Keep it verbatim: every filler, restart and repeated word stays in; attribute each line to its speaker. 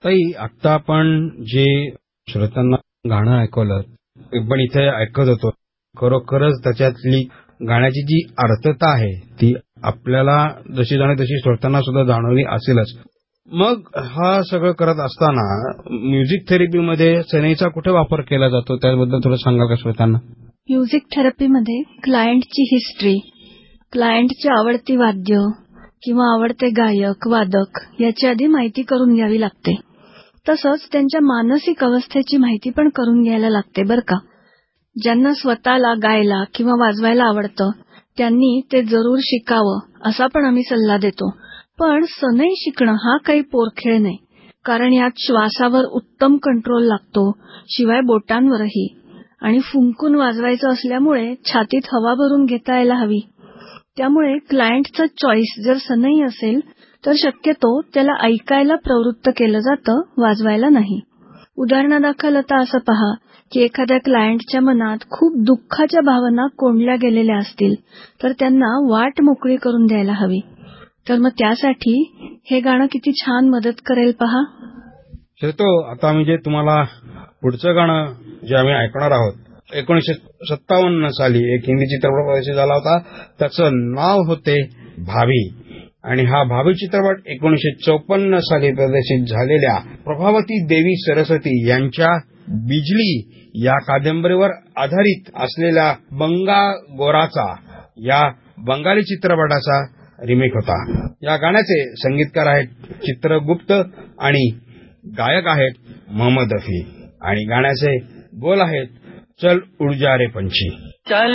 Speaker 1: ताई, आता आपण जे श्रोत्यांना गाणं ऐकवलं, पण इथे ऐकत होतो, खरोखरच त्याच्यातली गाण्याची जी अर्थता आहे ती आपल्याला जशी जाणे तशी श्रोत्यांना सुद्धा जाणवली असेलच. मग हा सगळं करत असताना म्युझिक थेरपीमध्ये सनईचा कुठे वापर केला जातो त्याबद्दल थोडं सांगाल का श्रोत्यांना?
Speaker 2: म्युझिक थेरपीमध्ये क्लायंटची हिस्ट्री, क्लायंटची आवडती वाद्य किंवा आवडते गायक वादक याची आधी माहिती करून घ्यावी लागते. तसंच त्यांच्या मानसिक अवस्थेची माहिती पण करून घ्यायला लागते बरं का. ज्यांना स्वतःला गायला किंवा वाजवायला आवडतं त्यांनी ते जरूर शिकावं असा पण आम्ही सल्ला देतो. पण सनई शिकणं हा काही पोरखेळ नाही, कारण यात श्वासावर उत्तम कंट्रोल लागतो, शिवाय बोटांवरही. आणि फुंकून वाजवायचं असल्यामुळे छातीत हवा भरून घेता यायला हवी. त्यामुळे क्लायंटचं चॉईस जर सनई असेल तर शक्यतो त्याला ऐकायला प्रवृत्त केलं जातं, वाजवायला नाही. उदाहरणादाखल आता असं पहा की एखाद्या क्लायंटच्या मनात खूप दुःखाच्या भावना कोंडल्या गेलेल्या असतील तर त्यांना वाट मोकळी करून द्यायला हवी. तर मग त्यासाठी हे गाणं किती छान मदत करेल पहा.
Speaker 1: श्रोतो, आता आम्ही जे तुम्हाला पुढचं गाणं जे आम्ही ऐकणार आहोत, एकोणीसशे सत्तावन्न साली एक हिंदी चित्रपट प्रदर्शित झाला होता. त्याचं नाव होते भाभी. आणि हा भाभी चित्रपट एकोणीसशे चौपन्न साली प्रदर्शित झालेल्या प्रभावती देवी सरस्वती यांच्या बिजली या कादंबरीवर आधारित असलेल्या बंगा गोराचा या बंगाली चित्रपटाचा रिमेक होता. या गाण्याचे संगीतकार आहेत चित्रगुप्त आणि गायक आहेत मोहम्मद रफी आणि गाण्याचे बोल आहेत चल उड़ जा रे पंछी.
Speaker 3: चल